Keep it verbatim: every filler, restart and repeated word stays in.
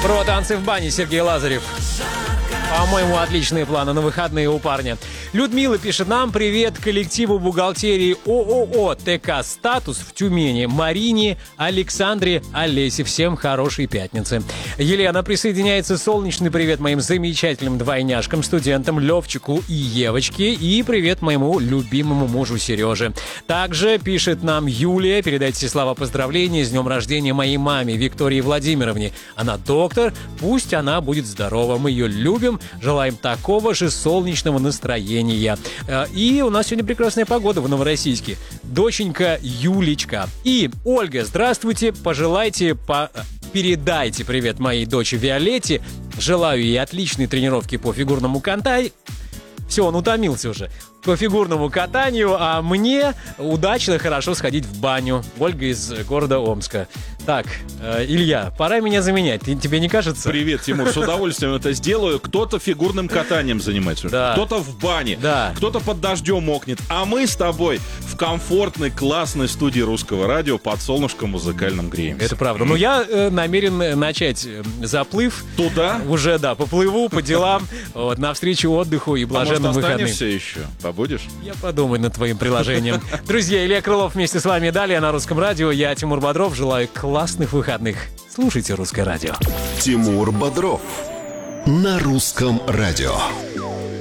Про танцы в бане Сергей Лазарев. По-моему, отличные планы на выходные у парня. Людмила пишет нам: привет коллективу бухгалтерии ООО ТК «Статус» в Тюмени, Марине, Александре, Олесе. Всем хорошей пятницы. Елена присоединяется: солнечный привет моим замечательным двойняшкам, студентам Левчику и Евочке. И привет моему любимому мужу Сереже. Также пишет нам Юлия: передайте все слова поздравления с днем рождения моей маме Виктории Владимировне. Она доктор, пусть она будет здорова. Мы ее любим. Желаем такого же солнечного настроения. И у нас сегодня прекрасная погода в Новороссийске. Доченька Юлечка. И Ольга, здравствуйте. Пожелайте, по... передайте привет моей дочери Виолетте. Желаю ей отличной тренировки по фигурному катанию. Все, он утомился уже. По фигурному катанию, а мне удачно, хорошо сходить в баню. Ольга из города Омска. Так, э, Илья, пора меня заменять, Ты, тебе не кажется? Привет, Тимур, с удовольствием это сделаю. Кто-то фигурным катанием занимается, да. Кто-то в бане, да. Кто-то под дождем мокнет. А мы с тобой в комфортной, классной студии Русского радио под солнышком музыкальным греемся. Это правда. Но я э, намерен начать э, заплыв. Туда? Уже, да, поплыву по делам, вот, навстречу отдыху и блаженным а может, выходным. останешься еще? Побудешь? Я подумаю над твоим приложением. Друзья, Илья Крылов вместе с вами далее на Русском радио. Я, Тимур Бодров, желаю классных выходных. Слушайте Русское радио. Тимур Бодров на Русском радио.